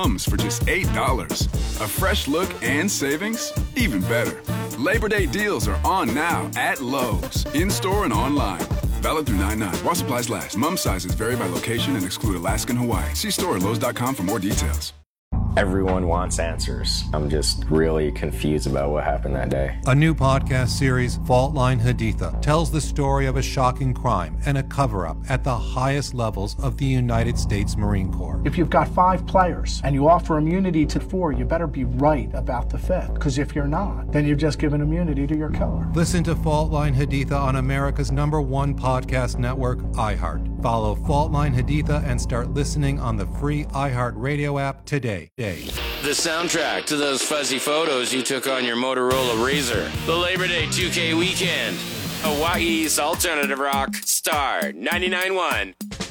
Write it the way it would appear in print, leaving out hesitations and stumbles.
comes for just $8. A fresh look and savings? Even better. Labor Day deals are on now at Lowe's, in-store and online. Valid through 9/9. While supplies last. Mum sizes vary by location and exclude Alaska and Hawaii. See store at Lowe's.com for more details. Everyone wants answers. I'm just really confused about what happened that day. A new podcast series, Fault Line Haditha, tells the story of a shocking crime and a cover-up at the highest levels of the United States Marine Corps. If you've got 5 players and you offer immunity to 4, you better be right about the 5th. Because if you're not, then you've just given immunity to your killer. Listen to Fault Line Haditha on America's #1 podcast network, iHeart. Follow Fault Line Haditha and start listening on the free iHeart Radio app today. The soundtrack to those fuzzy photos you took on your Motorola Razr. The Labor Day 2K weekend. Hawaii's alternative rock, Star 99.1.